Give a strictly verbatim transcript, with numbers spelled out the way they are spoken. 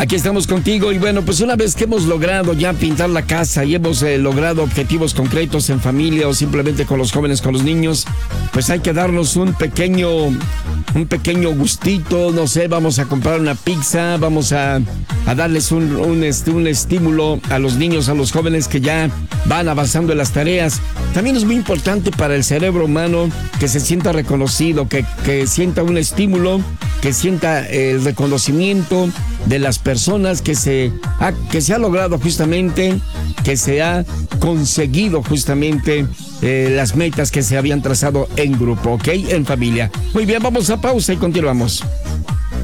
Aquí estamos contigo y bueno, pues una vez que hemos logrado ya pintar la casa y hemos eh, logrado objetivos concretos en familia o simplemente con los jóvenes, con los niños, pues hay que darnos un pequeño, un pequeño gustito, no sé, vamos a comprar una pizza, vamos a, a darles un, un, este, un estímulo a los niños, a los jóvenes que ya van avanzando en las tareas. También es muy importante para el cerebro humano que se sienta reconocido, que, que sienta un estímulo, que sienta el reconocimiento de las personas que se ha, que se ha logrado justamente, que se ha conseguido justamente eh, las metas que se habían trazado en grupo, ¿ok? En familia. Muy bien, vamos a pausa y continuamos.